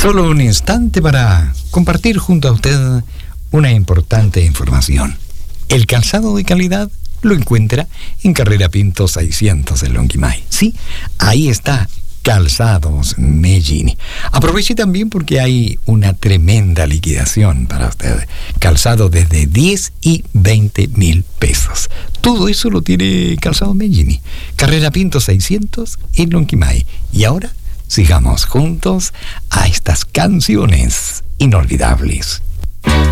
Solo un instante para compartir junto a usted una importante información. El calzado de calidad lo encuentra en Carrera Pinto 600 en Lonquimay. Sí, ahí está, Calzados Medellín. Aproveche también porque hay una tremenda liquidación para usted. Calzado desde 10 y 20 mil pesos. Todo eso lo tiene Calzados Medellín. Carrera Pinto 600 en Lonquimay. Y ahora sigamos juntos a estas canciones inolvidables.